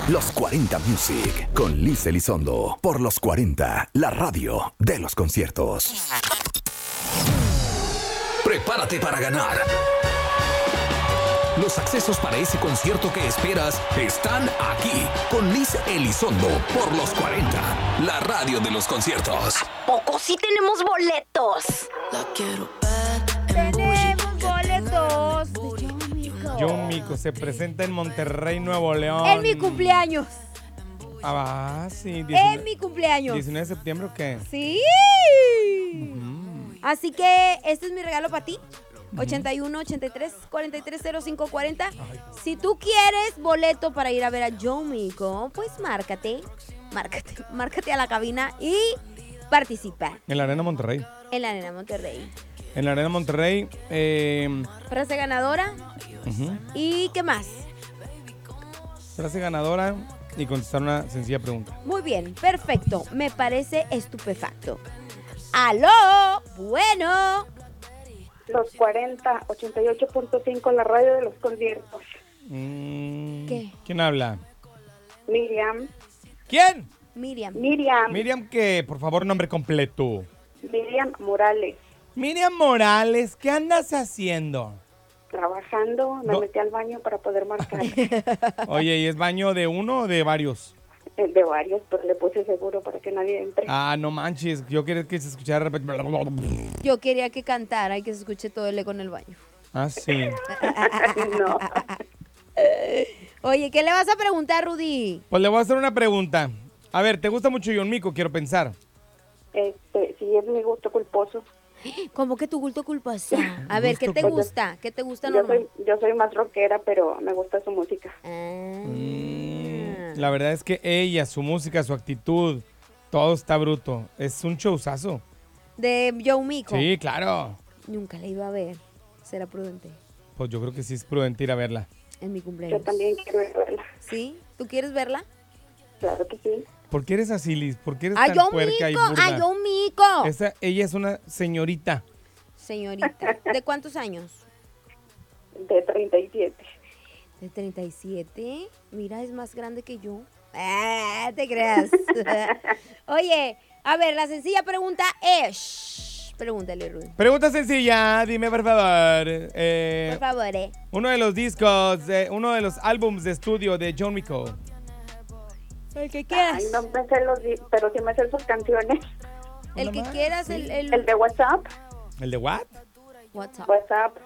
Los 40 Music, con Liz Elizondo, por Los 40, la radio de los conciertos. Prepárate para ganar. Los accesos para ese concierto que esperas están aquí, con Liz Elizondo, por Los 40, la radio de los conciertos. ¿A poco sí tenemos boletos? Tenemos boletos de John Mico. John Mico se presenta en Monterrey, Nuevo León. En mi cumpleaños. Sí. En mi cumpleaños. 19 de septiembre, ¿o qué? Sí. Así que este es mi regalo para ti. 81 83 43 05 40. Si tú quieres boleto para ir a ver a John Mico, pues márcate a la cabina y participa. En la Arena Monterrey. En la Arena Monterrey. En la Arena Monterrey. Frase ganadora. ¿Y qué más? Frase ganadora y contestar una sencilla pregunta. Muy bien, perfecto. Me parece estupefacto. ¡Aló! Bueno. Los 40, 88.5, la radio de los conciertos. ¿Qué? ¿Quién habla? Miriam. ¿Quién? Miriam. Miriam, ¿qué? Por favor, nombre completo. Miriam Morales. Miriam Morales, ¿qué andas haciendo? Trabajando, me metí al baño para poder marcar. Oye, ¿y es baño de uno o de varios? De varios, pero le puse seguro para que nadie entre. No manches, yo quería que se escuchara de repente. Yo quería que cantara y que se escuche todo el eco en el baño. Sí. No. Oye, ¿qué le vas a preguntar, Rudy? Pues le voy a hacer una pregunta. A ver, ¿te gusta mucho John Mico? Quiero pensar. Sí, es mi gusto culposo. ¿Cómo que tu gusto culposo? A ver, ¿qué te gusta? ¿Qué te gusta Yo normal? soy más rockera, pero me gusta su música. La verdad es que ella, su música, su actitud, todo está bruto. Es un showzazo. ¿De John Mico? Sí, claro. Nunca la iba a ver. ¿Será prudente? Pues yo creo que sí es prudente ir a verla. En mi cumpleaños. Yo también quiero ir a verla. ¿Sí? ¿Tú quieres verla? Claro que sí. ¿Por qué eres así, Liz? ¿Por qué eres ¡A tan John puerca y Mico! burda? ¡A John Mico! Ella es una señorita. Señorita. ¿De cuántos años? De 37. ¿De 37? Mira, es más grande que yo. Te creas. Oye, a ver, la sencilla pregunta es... Pregúntale, Rudy. Pregunta sencilla, dime por favor. Por favor, Uno de los discos, uno de los álbums de estudio de John Mico. El que quieras. Ay, no me sé pero sí me sé sus canciones. El que quieras, El de WhatsApp. ¿El de what? WhatsApp.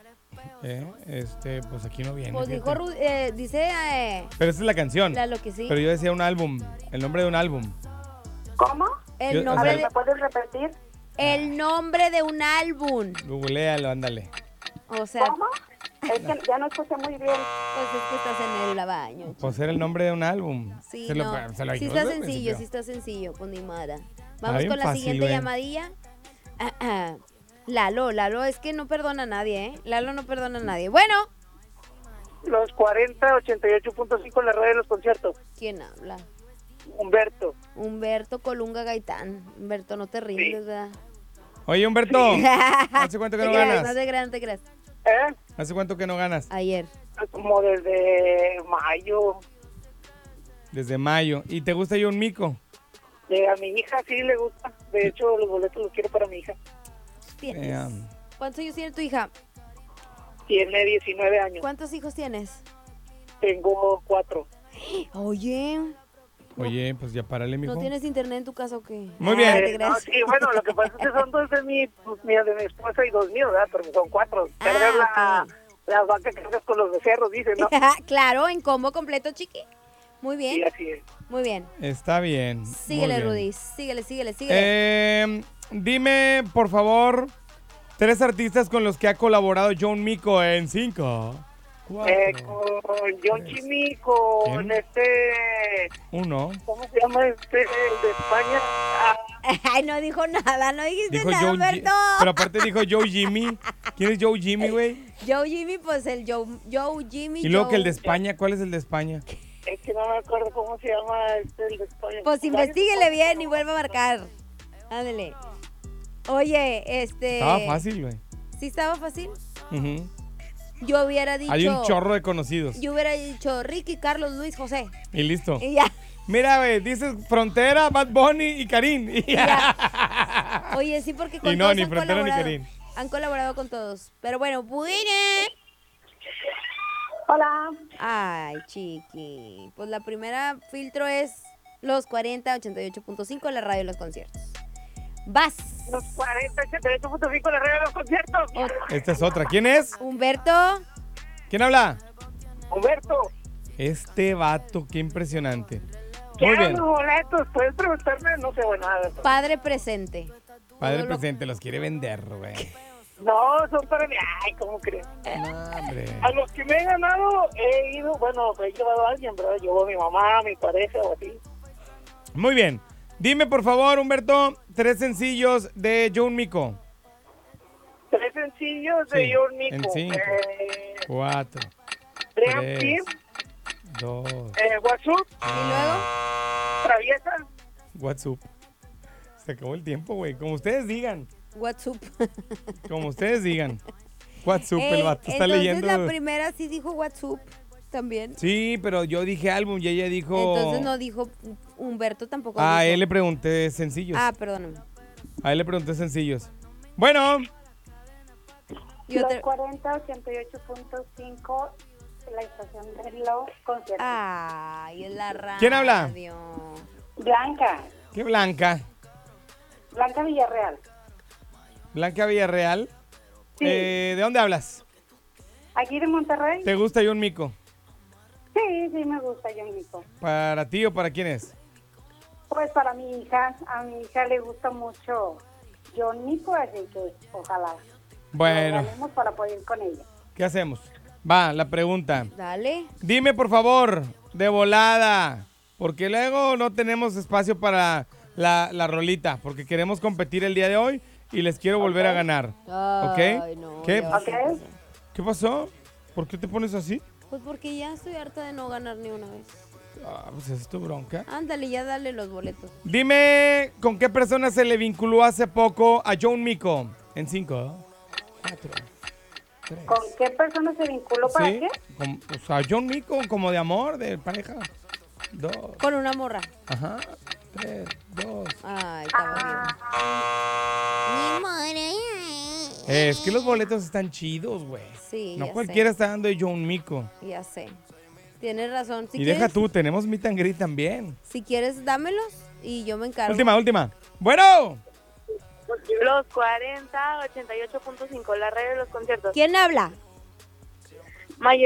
Pues aquí no viene. Pues fíjate. dijo Rudy, dice... Pero esa es la canción. Lo que sí. Pero yo decía un álbum, el nombre de un álbum. ¿Cómo? El A nombre ver, de... ¿me puedes repetir? El nombre de un álbum. Googlealo, ándale. O sea... ¿Cómo? Es que ya no escuché muy bien. Pues es que estás en el baño. Pues era el nombre de un álbum. Sí, Se no. lo Sí ayudo está al sencillo, principio. sí está sencillo, pues ni moda. Vamos bien con la fácil, siguiente güey. llamadilla. Lalo es que no perdona a nadie, ¿eh? Lalo no perdona a nadie. Bueno. Los 40, 88.5 en la radio de los conciertos. ¿Quién habla? Humberto Colunga Gaitán. Humberto, no te rindes, ¿verdad? Oye, Humberto, ¿hace cuánto que no ganas? No te creas. ¿Hace cuánto que no ganas? Ayer. Como desde mayo. Desde mayo. ¿Y te gusta John Mico? A mi hija sí le gusta. De hecho, los boletos los quiero para mi hija. ¿Cuántos años tiene tu hija? Tiene 19 años. ¿Cuántos hijos tienes? Tengo 4. Oye, pues ya párale, mijo. ¿no tienes internet en tu casa o qué? Muy bien. No, sí, bueno, lo que pasa es que son 2 de mi esposa y 2 míos, ¿verdad? Pero son 4. Cargas la vaca que cargas con los becerros, dice, ¿no? Claro, en combo completo, chiqui. Muy bien. Sí, así es. Muy bien. Está bien. Síguele, muy bien. Rudy. Síguele. Dime, por favor, 3 artistas con los que ha colaborado John Mico en 5. Con John Jimmy, con ¿Quién? 1. ¿Cómo se llama el de España? Ay, no dijo nada, no dijiste Dijo nada, Joe Humberto. Pero aparte dijo Joe Jimmy. ¿Quién es Joe Jimmy, güey? Joe Jimmy, pues el Joe Jimmy. Y luego Joe... que el de España, ¿cuál es el de España? Es que no me acuerdo cómo se llama el de España. Pues investíguele bien y vuelva a marcar. Ándale. Oye, Estaba fácil, güey. ¿Sí estaba fácil? Yo hubiera dicho... Hay un chorro de conocidos. Yo hubiera dicho Ricky, Carlos, Luis, José. Y listo. Y ya. Mira, güey, dices Frontera, Bad Bunny y Karim. Y Ya. Oye, sí, porque con Y no, todos ni han Frontera ni colaborado. Karim. Han colaborado con todos. Pero bueno, Hola. Ay, chiqui. Pues la primera filtro es los 40, 88.5, la radio de los conciertos. Vas. Los 40, 88.5 la radio de los conciertos. Esta es otra. ¿Quién es? Humberto. ¿Quién habla? Humberto, Este vato, qué impresionante. ¿qué Muy eran bien. los boletos? ¿Puedes preguntarme? No sé nada. Padre presente. Padre Todo lo- presente, los quiere vender, güey. No, son para mí. Ay, ¿cómo crees? No, hombre. A los que me he ganado he ido, bueno, he llevado a alguien, ¿verdad? Llevo a mi mamá, a mi pareja o así. Muy bien. Dime, por favor, Humberto, 3 sencillos de John Mico. 3 sencillos de Sí, John en Mico. 5, 4, Dream 3, Team, 2, WhatsApp, Y luego, Traviesa. WhatsApp. Se acabó el tiempo, güey. Como ustedes digan. WhatsApp. Como ustedes digan. WhatsApp, el vato está entonces leyendo. la primera sí dijo WhatsApp también. Sí, pero yo dije álbum y ella dijo. Entonces no dijo Humberto tampoco. A dijo. él le pregunté sencillos. Ah, perdóname. A él le pregunté sencillos. Bueno, Y Los otra- 40, 88.5, la estación de los conciertos. Ay, es la radio. ¿Quién habla? Blanca. ¿qué Blanca? Blanca Villarreal. Blanca Villarreal. Sí. ¿De dónde hablas? Aquí de Monterrey. ¿Te gusta John Mico? Sí, sí me gusta John Mico. ¿Para ti o para quién es? Pues para mi hija, a mi hija le gusta mucho John Mico, así que ojalá Bueno, lo ganemos para poder ir con ella. ¿qué hacemos? Va, la pregunta. Dale. Dime, por favor, de volada, porque luego no tenemos espacio para la rolita, porque queremos competir el día de hoy y les quiero volver a ganar. Ay, ¿Ok? no, ¿Qué? ya vas a Ok. empezar. ¿Qué pasó? ¿Por qué te pones así? Pues porque ya estoy harta de no ganar ni una vez. Ah, pues es tu bronca. Ándale, ya dale los boletos. Dime, ¿con qué persona se le vinculó hace poco a John Mico? En 5, 4, 3. ¿Con qué persona se vinculó para ¿Sí? qué? O sea, John Mico, como de amor, de pareja. 2, Con una morra. ajá, 3, 2. Ay, estaba Es que los boletos están chidos, güey. Sí, No ya cualquiera está dando de John Mico. sé. Ya sé. Tienes razón. Si Y quieres, deja tú, tenemos meet and greet también. Si quieres, dámelos y yo me encargo. Última. Bueno. Los 40, 88.5, la radio de los conciertos. ¿Quién habla? Mayer.